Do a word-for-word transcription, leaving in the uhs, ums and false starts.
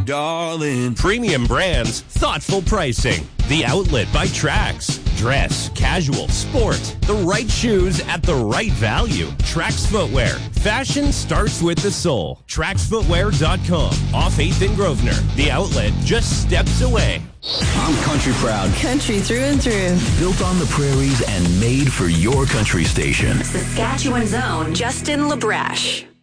darling. Premium brands, thoughtful pricing. The Outlet by Trax. Dress, casual, sport. The right shoes at the right value. Trax Footwear. Fashion starts with the soul. Trax Footwear dot com. Off eighth and Grosvenor. The Outlet just steps away. I'm country proud. Country through and through. Built on the prairies and made for your country station. Saskatchewan's own Justin LaBrash.